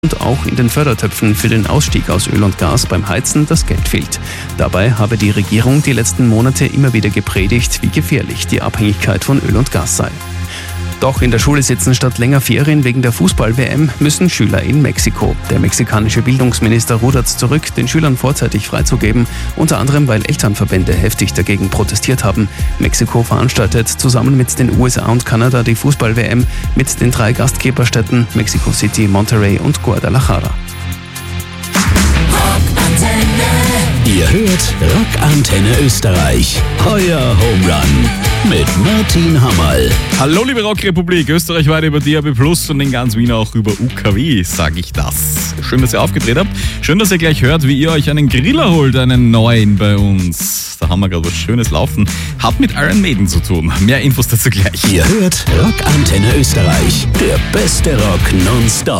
und auch in den Fördertöpfen für den Ausstieg aus Öl und Gas beim Heizen das Geld fehlt. Dabei habe die Regierung die letzten Monate immer wieder gepredigt, wie gefährlich die Abhängigkeit von Öl und Gas sei. Doch in der Schule sitzen statt länger Ferien wegen der Fußball-WM müssen Schüler in Mexiko. Der mexikanische Bildungsminister rudert zurück, den Schülern vorzeitig freizugeben, unter anderem weil Elternverbände heftig dagegen protestiert haben. Mexiko veranstaltet zusammen mit den USA und Kanada die Fußball-WM mit den 3 Gastgeberstädten Mexico City, Monterrey und Guadalajara. Ihr hört Rockantenne Österreich, euer Home Run mit Martin Hammerl. Hallo liebe Rockrepublik, österreichweit über DAB+ und in ganz Wien auch über UKW, sage ich das. Schön, dass ihr aufgedreht habt. Schön, dass ihr gleich hört, wie ihr euch einen Griller holt, einen neuen bei uns. Da haben wir gerade was Schönes laufen. Hat mit Iron Maiden zu tun. Mehr Infos dazu gleich. Ihr hört Rockantenne Österreich, der beste Rock nonstop.